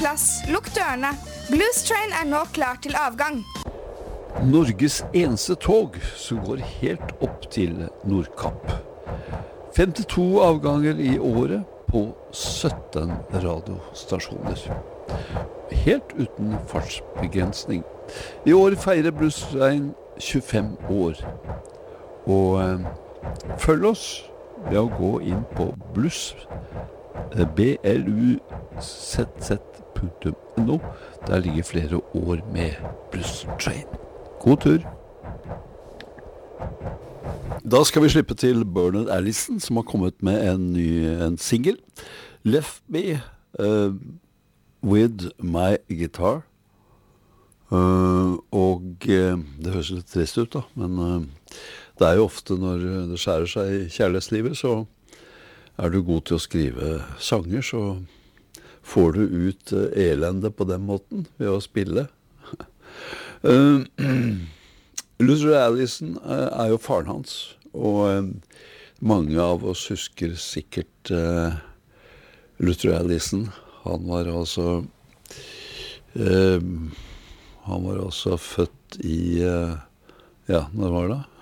plass, lukk dørene. Blues Train nå klar til avgang. Norges eneste tog som går helt opp til Nordkapp. 52 avganger i året på 17 radiostasjoner. Helt uten fartsbegrensning. I år feirer Blues Train 25 år. Og følg oss ved å gå inn på bluzz.no. Der ligger flere år med Blues Train. God tur! Da skal vi slippe til Bernard Allison, som har kommet med en single. Left Me With My Guitar. Det høres litt trist ut da, men det er jo ofte når det skjærer seg i kjærlighetslivet, så er du god til å skrive sanger, så får du ut elende på den måten ved å spille. Luther Allison er jo faren hans, og mange av oss husker sikkert Luther Allison. Han var altså født i når var det?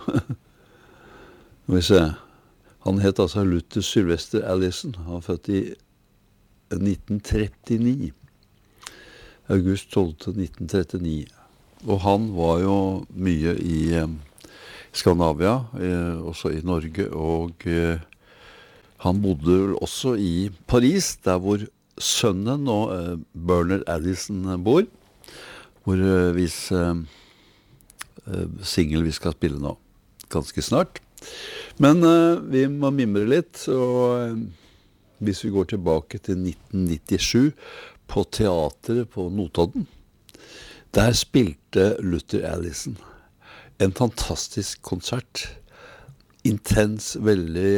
Han het altså Luther Sylvester Allison. Han var født i 1939. August 12. 1939. Og han var jo mye i Skandinavia, også i Norge, og han bodde også i Paris, der hvor sønnen og Bernard Allison bor, hvor single vi skal spille nå, ganske snart. Men vi må mimre litt, og hvis vi går tilbake til 1997 på teateret på Notodden, der spilte Luther Allison en fantastisk konsert. Intens, veldig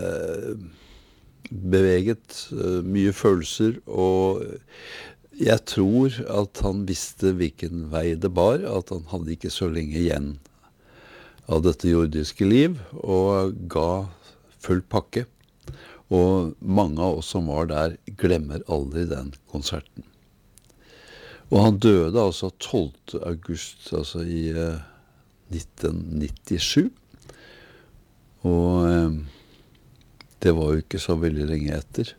beveget, mye følelser, og jeg tror at han visste hvilken vei det bar, at han hadde ikke så lenge igjen av dette jordiske liv, og ga full pakke. Og mange av oss som var der glemmer aldri den konserten. Og han døde altså 12. august, altså i 1997. Og det var jo ikke så veldig lenge etter.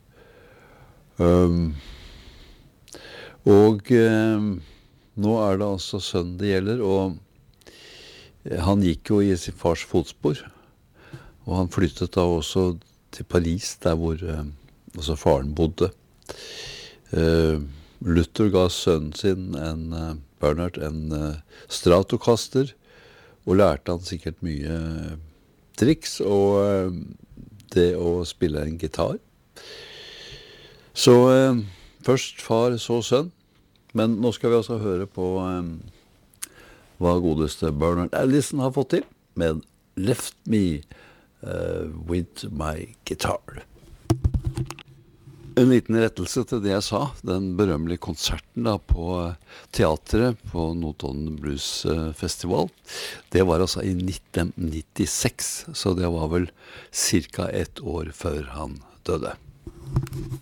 Nå er det altså sønnen det gjelder, og han gikk jo i sin fars fotspor. Og han flyttet da også til Paris, der hvor altså faren bodde. Luther ga sønnen sin, Bernard, en Stratocaster, og lærte han sikkert mye triks, og det å spille en gitar. Så først far, så sønn. Men nå skal vi altså høre på hva godeste Bernard Allison har fått til med Left Me With My Guitar. En liten rettelse til det jeg sa, den berømmelige konserten da på teatret på Notodden Blues Festival, det var altså i 1996, så det var vel cirka 1 år før han døde.